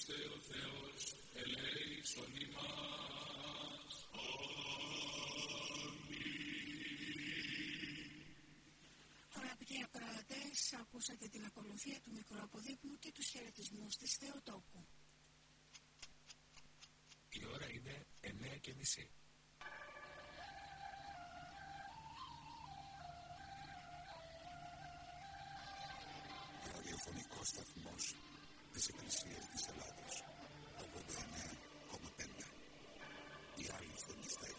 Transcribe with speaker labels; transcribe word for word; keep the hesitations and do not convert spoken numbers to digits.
Speaker 1: Χριστέ ο Θεός, ελέησον ημάς.
Speaker 2: Αγαπητοί ακροατές, ακούσατε την ακολουθία του μικροαποδείπνου και τους χαιρετισμούς της Θεοτόκου.
Speaker 3: Η ώρα είναι εννέα και μισή.
Speaker 4: Ραδιοφωνικός σταθμός της Εκκλησίας της Ελλάδας.